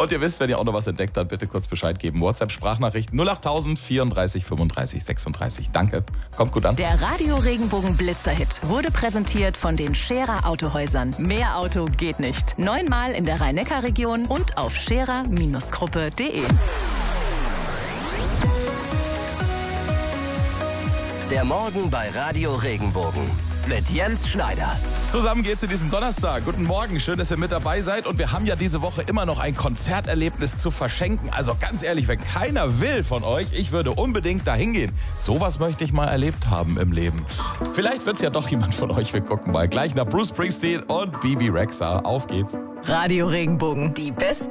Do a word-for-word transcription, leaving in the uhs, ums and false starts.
Und ihr wisst, wenn ihr auch noch was entdeckt, dann bitte kurz Bescheid geben. WhatsApp-Sprachnachrichten null achttausend vierunddreißig fünfunddreißig sechsunddreißig. Danke, kommt gut an. Der Radio Regenbogen Blitzerhit wurde präsentiert von den Scherer Autohäusern. Mehr Auto geht nicht. Neunmal in der Rhein-Neckar-Region und auf scherer Gruppe punkt de. Der Morgen bei Radio Regenbogen mit Jens Schneider. Zusammen geht's in diesen Donnerstag. Guten Morgen, schön, dass ihr mit dabei seid. Und wir haben ja diese Woche immer noch ein Konzerterlebnis zu verschenken. Also ganz ehrlich, wenn keiner will von euch, ich würde unbedingt dahin gehen. Sowas möchte ich mal erlebt haben im Leben. Vielleicht wird's ja doch jemand von euch. Wir gucken mal. Gleich nach Bruce Springsteen und Bibi Rexha. Auf geht's. Radio Regenbogen, die besten